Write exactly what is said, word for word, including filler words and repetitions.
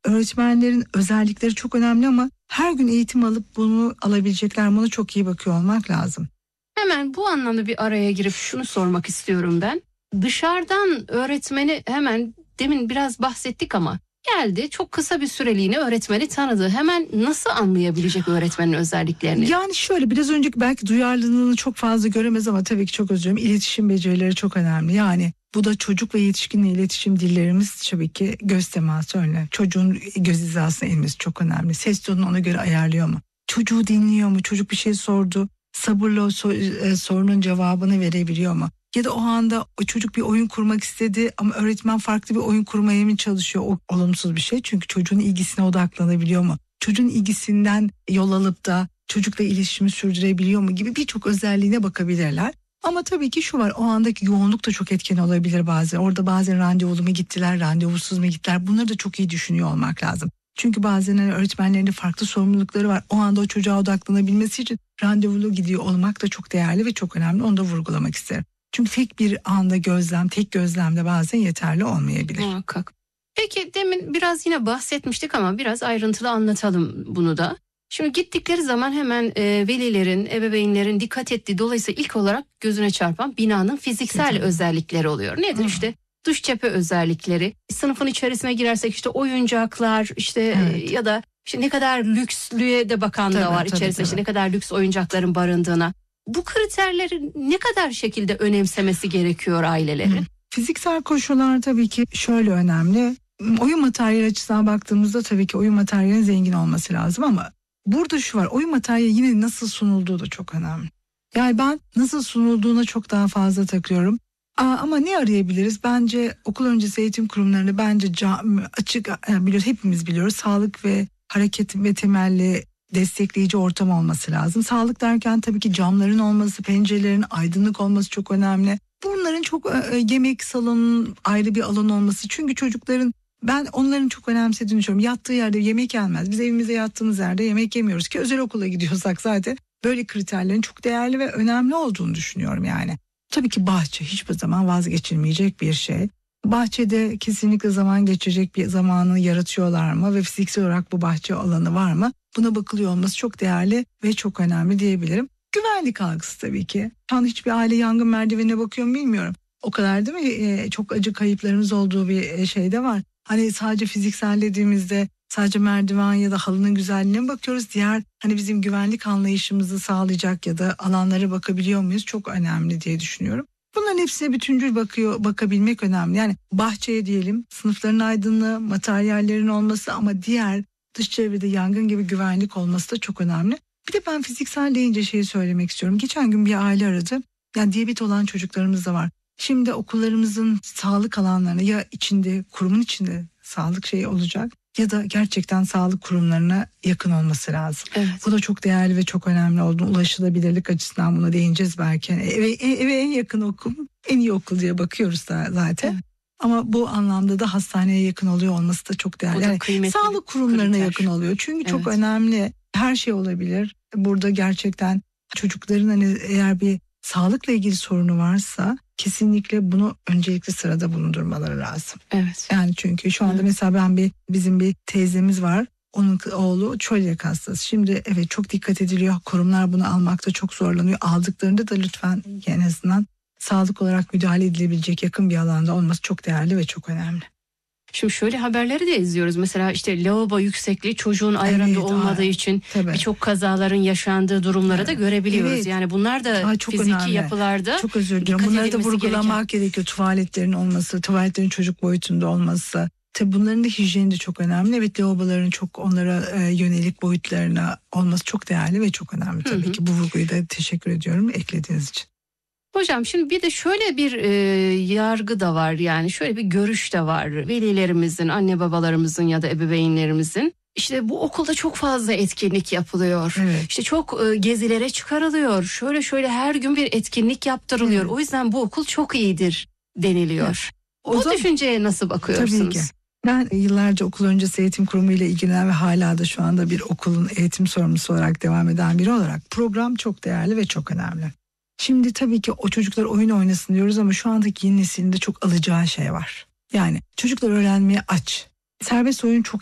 öğretmenlerin özellikleri çok önemli ama her gün eğitim alıp bunu alabilecekler, buna çok iyi bakıyor olmak lazım. Hemen bu anlamda bir araya girip şunu sormak istiyorum ben. Dışarıdan öğretmeni hemen demin biraz bahsettik ama geldi çok kısa bir süreliğine öğretmeni tanıdı. Hemen nasıl anlayabilecek öğretmenin özelliklerini? Yani şöyle, biraz önceki belki duyarlılığını çok fazla göremez ama tabii ki çok özür dilerim. İletişim becerileri çok önemli. Yani bu da çocuk ve yetişkinle iletişim dillerimiz tabii ki göz teması önemli. Çocuğun göz hizasına inmesi çok önemli. Ses tonunu ona göre ayarlıyor mu? Çocuğu dinliyor mu? Çocuk bir şey sordu. Sabırla o so- sorunun cevabını verebiliyor mu? Ya da o anda o çocuk bir oyun kurmak istedi ama öğretmen farklı bir oyun kurmaya mı çalışıyor? O olumsuz bir şey, çünkü çocuğun ilgisine odaklanabiliyor mu? Çocuğun ilgisinden yol alıp da çocukla iletişimi sürdürebiliyor mu gibi birçok özelliğine bakabilirler. Ama tabii ki şu var, o andaki yoğunluk da çok etken olabilir bazen. Orada bazen randevulu mu gittiler, randevusuz mu gittiler, bunları da çok iyi düşünüyor olmak lazım. Çünkü bazen hani öğretmenlerin de farklı sorumlulukları var. O anda o çocuğa odaklanabilmesi için randevulu gidiyor olmak da çok değerli ve çok önemli. Onu da vurgulamak isterim. Çünkü tek bir anda gözlem, tek gözlemde bazen yeterli olmayabilir. Muhakkak. Peki demin biraz yine bahsetmiştik ama biraz ayrıntılı anlatalım bunu da. Şimdi gittikleri zaman hemen e, velilerin, ebeveynlerin dikkat ettiği, dolayısıyla ilk olarak gözüne çarpan binanın fiziksel Kesinlikle. özellikleri oluyor. Nedir? Hı. İşte dış cephe özellikleri, sınıfın içerisine girersek işte oyuncaklar, işte Evet. e, ya da işte ne kadar lükslüğe de bakan Tabii, da var tabii, içerisinde, işte tabii. ne kadar lüks oyuncakların barındığına. Bu kriterleri ne kadar şekilde önemsemesi gerekiyor ailelerin? Hı. Fiziksel koşullar tabii ki şöyle önemli. Oyun materyali açısından baktığımızda tabii ki oyun materyalinin zengin olması lazım ama burada şu var, oyun materyali yine nasıl sunulduğu da çok önemli. Yani ben nasıl sunulduğuna çok daha fazla takıyorum. Aa, ama ne arayabiliriz? Bence okul öncesi eğitim kurumlarında bence cam, açık, yani biliyoruz, hepimiz biliyoruz, sağlık ve hareket ve temelli destekleyici ortam olması lazım. Sağlık derken tabii ki camların olması, pencerelerin aydınlık olması çok önemli. Bunların çok e, yemek salonunun ayrı bir alan olması. Çünkü çocukların, ben onların çok önemsediğini düşünüyorum. Yattığı yerde yemek yenmez. Biz evimize yattığımız yerde yemek yemiyoruz ki özel okula gidiyorsak zaten böyle kriterlerin çok değerli ve önemli olduğunu düşünüyorum yani. Tabii ki bahçe hiçbir zaman vazgeçilmeyecek bir şey. Bahçede kesinlikle zaman geçirecek bir zamanı yaratıyorlar mı ve fiziksel olarak bu bahçe alanı var mı? Buna bakılıyor olması çok değerli ve çok önemli diyebilirim. Güvenlik algısı tabii ki. Şu an hiçbir aile yangın merdivenine bakıyor mu bilmiyorum. O kadar değil mi? Ee, çok acı kayıplarımız olduğu bir şey de var. Hani sadece fiziksel dediğimizde sadece merdiven ya da halının güzelliğine mi bakıyoruz? Diğer hani bizim güvenlik anlayışımızı sağlayacak ya da alanlara bakabiliyor muyuz? Çok önemli diye düşünüyorum. Bunların hepsine bütüncül bakıyor, bakabilmek önemli. Yani bahçeye diyelim, sınıfların aydınlığı, materyallerin olması ama diğer dış çevrede yangın gibi güvenlik olması da çok önemli. Bir de ben fiziksel deyince şeyi söylemek istiyorum. Geçen gün bir aile aradı. Yani diyabet olan çocuklarımız da var. Şimdi okullarımızın sağlık alanlarına ya içinde, kurumun içinde sağlık şeyi olacak ya da gerçekten sağlık kurumlarına yakın olması lazım. Evet. Bu da çok değerli ve çok önemli olduğunu, ulaşılabilirlik açısından buna değineceğiz belki. Yani eve, eve en yakın okul, en iyi okul diye bakıyoruz da zaten. Evet. Ama bu anlamda da hastaneye yakın oluyor olması da çok değerli. Yani sağlık kurumlarına kriter. yakın oluyor. Çünkü evet. çok önemli. Her şey olabilir. Burada gerçekten çocukların hani eğer bir sağlıkla ilgili sorunu varsa kesinlikle bunu öncelikli sırada bulundurmaları lazım. Evet. Yani çünkü şu anda evet. mesela ben bir bizim bir teyzemiz var. Onun oğlu çölyak hastası. Şimdi evet çok dikkat ediliyor. Kurumlar bunu almakta çok zorlanıyor. Aldıklarında da lütfen en azından sağlık olarak müdahale edilebilecek yakın bir alanda olması çok değerli ve çok önemli. Şimdi şöyle haberleri de izliyoruz. Mesela işte lavabo yüksekliği çocuğun ayarında evet, olmadığı ay, için birçok kazaların yaşandığı durumları evet, da görebiliyoruz. Evet. Yani bunlar da Aa, fiziki önemli. yapılarda çok özür diliyorum. Bunları da vurgulamak gereken. gerekiyor. Tuvaletlerin olması, tuvaletlerin çocuk boyutunda olması. Tabii bunların da hijyeni de çok önemli. Evet, lavaboların çok onlara e, yönelik boyutlarına olması çok değerli ve çok önemli tabii hı hı. ki. Bu vurguyu da teşekkür ediyorum eklediğiniz için. Hocam şimdi bir de şöyle bir e, yargı da var, yani şöyle bir görüş de var. Velilerimizin, anne babalarımızın ya da ebeveynlerimizin, işte bu okulda çok fazla etkinlik yapılıyor. Evet. İşte çok e, gezilere çıkarılıyor. Şöyle şöyle her gün bir etkinlik yaptırılıyor. Evet. O yüzden bu okul çok iyidir deniliyor. Evet. O bu da, düşünceye nasıl bakıyorsunuz? Tabii ki. Ben yıllarca okul öncesi eğitim kurumu ile ilgilenen ve hala da şu anda bir okulun eğitim sorumlusu olarak devam eden biri olarak program çok değerli ve çok önemli. Şimdi tabii ki o çocuklar oyun oynasın diyoruz ama şu andaki yeni neslinde çok alacağı şey var. Yani çocuklar öğrenmeye aç. Serbest oyun çok